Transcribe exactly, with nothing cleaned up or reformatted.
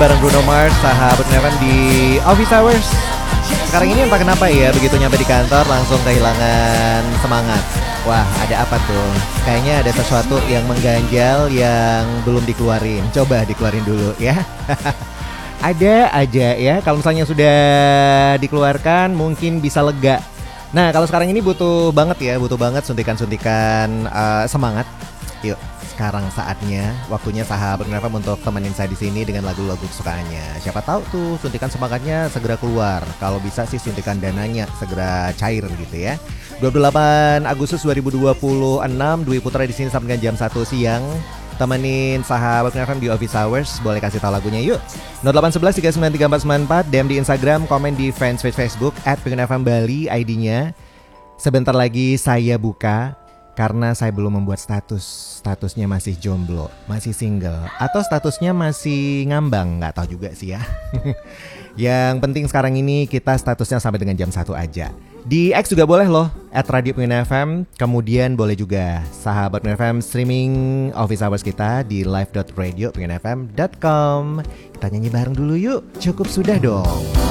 Bareng Bruno Mars, sahabat Neven di Office Hours. Sekarang ini entah kenapa ya, begitu nyampe di kantor langsung kehilangan semangat. Wah, ada apa tuh? Kayaknya ada sesuatu yang mengganjal yang belum dikeluarin. Coba dikeluarin dulu ya. Ada aja ya, kalau misalnya sudah dikeluarkan mungkin bisa lega. Nah, kalau sekarang ini butuh banget ya, butuh banget suntikan-suntikan uh, semangat. Yuk, sekarang saatnya, waktunya sahabat Neven untuk temenin saya di sini dengan lagu-lagu kesukaannya. Siapa tahu tuh suntikan semangatnya segera keluar. Kalau bisa sih suntikan dananya segera cair gitu ya. dua puluh delapan Agustus dua ribu dua puluh enam, Dwi Putra di sini sampai dengan jam satu siang. Temenin sahabat Neven di Office Hours. Boleh kasih tahu lagunya yuk. nol delapan satu satu tiga sembilan tiga empat sembilan empat, D M di Instagram, komen di fanspage Facebook at Pengen F M Bali I D-nya. Sebentar lagi saya buka karena saya belum membuat status. Statusnya masih jomblo, masih single, atau statusnya masih ngambang, nggak tahu juga sih ya. Yang penting sekarang ini kita statusnya sampai dengan jam satu aja. Di X juga boleh loh, at Radio Pengen F M. Kemudian boleh juga sahabat Pengen F M streaming Office Hours kita di live dot radio pengen f m dot com. Kita nyanyi bareng dulu yuk, cukup sudah dong.